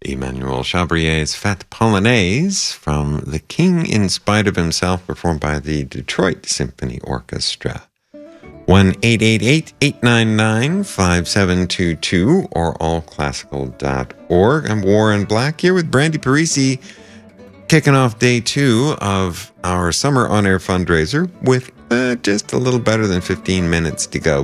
Emmanuel Chabrier's Fête Polonaise from The King in Spite of Himself, performed by the Detroit Symphony Orchestra. 1-888-899-5722 or allclassical.org. I'm Warren Black here with Brandy Parisi, kicking off day 2 of our summer on-air fundraiser with just a little better than 15 minutes to go.